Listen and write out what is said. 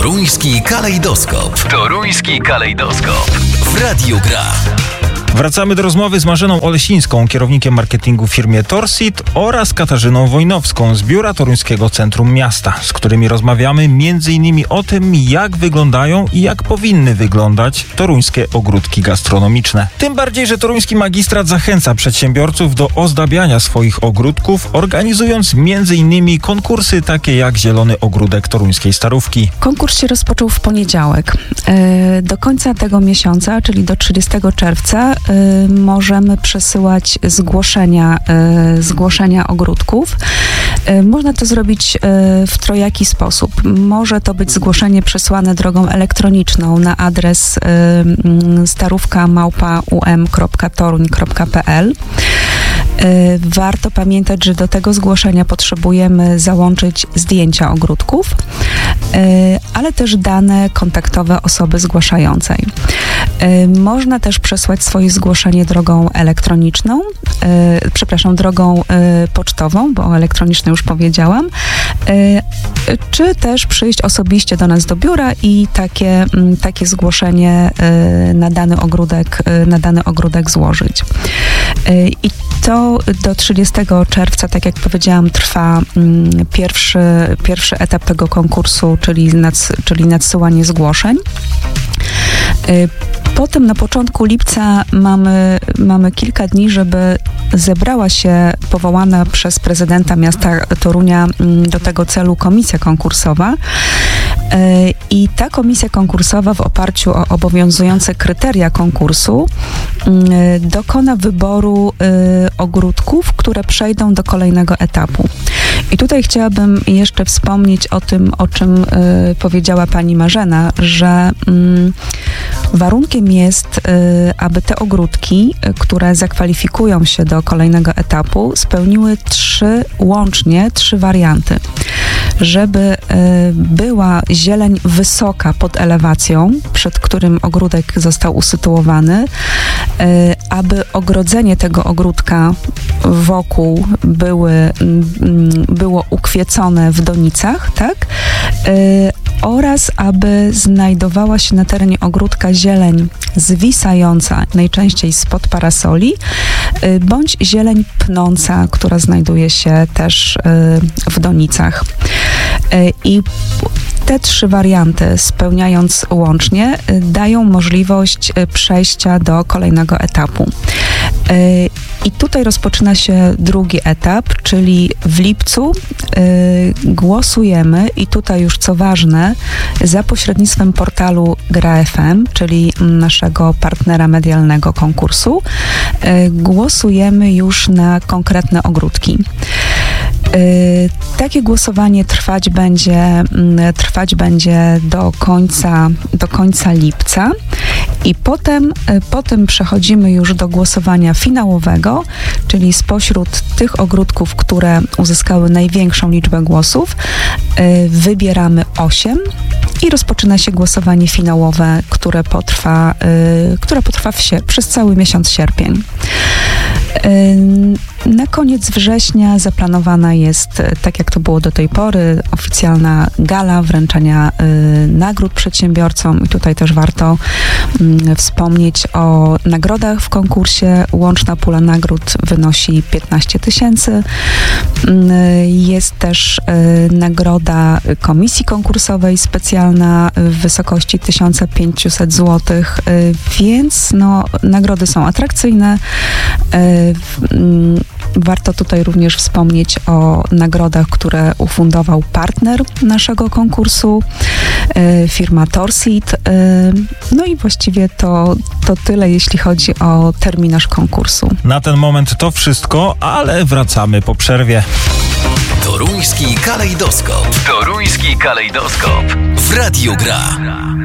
Toruński kalejdoskop. Toruński kalejdoskop. W Radiu Gra. Wracamy do rozmowy z Marzeną Olesińską, kierownikiem marketingu w firmie Torsit, oraz Katarzyną Wojnowską z Biura Toruńskiego Centrum Miasta, z którymi rozmawiamy m.in. o tym, jak wyglądają i jak powinny wyglądać toruńskie ogródki gastronomiczne. Tym bardziej, że toruński magistrat zachęca przedsiębiorców do ozdabiania swoich ogródków, organizując m.in. konkursy takie jak Zielony Ogródek Toruńskiej Starówki. Konkurs się rozpoczął w poniedziałek. Do końca tego miesiąca, czyli do 30 czerwca, możemy przesyłać zgłoszenia ogródków. Można to zrobić w trojaki sposób. Może to być zgłoszenie przesłane drogą elektroniczną na adres starówka@um.toruń.pl. Warto pamiętać, że do tego zgłoszenia potrzebujemy załączyć zdjęcia ogródków, ale też dane kontaktowe osoby zgłaszającej. Można też przesłać swoje zgłoszenie drogą elektroniczną, drogą pocztową, bo o elektronicznej już powiedziałam, czy też przyjść osobiście do nas do biura i takie zgłoszenie na dany ogródek złożyć. I to do 30 czerwca, tak jak powiedziałam, trwa pierwszy etap tego konkursu, czyli nadsyłanie zgłoszeń. Potem na początku lipca mamy kilka dni, żeby zebrała się powołana przez prezydenta miasta Torunia do tego celu komisja konkursowa. I ta komisja konkursowa w oparciu o obowiązujące kryteria konkursu dokona wyboru ogródków, które przejdą do kolejnego etapu. I tutaj chciałabym jeszcze wspomnieć o tym, o czym powiedziała pani Marzena, że warunkiem jest, aby te ogródki, które zakwalifikują się do kolejnego etapu, spełniły łącznie trzy warianty. Żeby była zieleń wysoka pod elewacją, przed którym ogródek został usytuowany, aby ogrodzenie tego ogródka wokół było ukwiecone w donicach, tak? Oraz aby znajdowała się na terenie ogródka zieleń zwisająca, najczęściej spod parasoli, bądź zieleń pnąca, która znajduje się też w donicach. I te trzy warianty, spełniając łącznie, dają możliwość przejścia do kolejnego etapu. I tutaj rozpoczyna się drugi etap, czyli w lipcu głosujemy, i tutaj już co ważne, za pośrednictwem portalu Gra FM, czyli naszego partnera medialnego konkursu, głosujemy już na konkretne ogródki. Takie głosowanie trwać będzie do końca lipca i potem przechodzimy już do głosowania finałowego, czyli spośród tych ogródków, które uzyskały największą liczbę głosów, wybieramy 8 i rozpoczyna się głosowanie finałowe, które potrwa przez cały miesiąc sierpień. Na koniec września zaplanowana jest, tak jak to było do tej pory, oficjalna gala wręczenia nagród przedsiębiorcom. I tutaj też warto wspomnieć o nagrodach w konkursie. Łączna pula nagród wynosi 15 000. Jest też nagroda komisji konkursowej specjalna w wysokości 1500 zł, więc nagrody są atrakcyjne. Warto tutaj również wspomnieć o nagrodach, które ufundował partner naszego konkursu, firma Torsit. No i właściwie to tyle, jeśli chodzi o terminarz konkursu. Na ten moment to wszystko, ale wracamy po przerwie. Toruński kalejdoskop. Toruński kalejdoskop. W Radiu Gra.